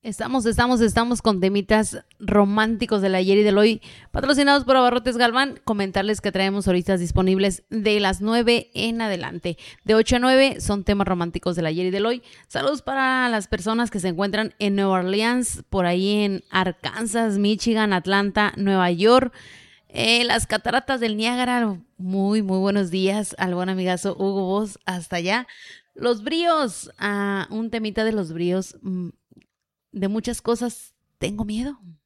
Estamos con temitas románticos del ayer y del hoy, patrocinados por Abarrotes Galván. Comentarles que traemos ahorita disponibles de las 9 en adelante. De 8 a 9 son temas románticos del ayer y del hoy. Saludos para las personas que se encuentran en Nueva Orleans, por ahí en Arkansas, Michigan, Atlanta, Nueva York. Las cataratas del Niágara, muy buenos días al buen amigazo Hugo Boss, hasta allá. Los bríos, un temita de los bríos. De muchas cosas tengo miedo.